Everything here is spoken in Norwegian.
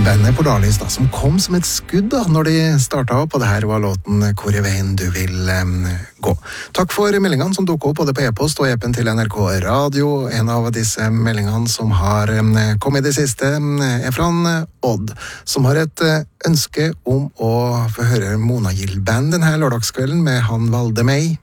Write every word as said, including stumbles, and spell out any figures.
bandet Polaris da, som kom som et skudd da, når de startet opp, og det her var låten «Hvor er veien du vil um, gå». Takk for meldingene som dukket opp både på e-post og e-pen til N R K Radio. En av disse meldingene som har um, kommet i det siste um, er fra en Odd, som har et uh, ønske om å få høre Mona Gill Band denne lørdagskvelden med Han valgte meg.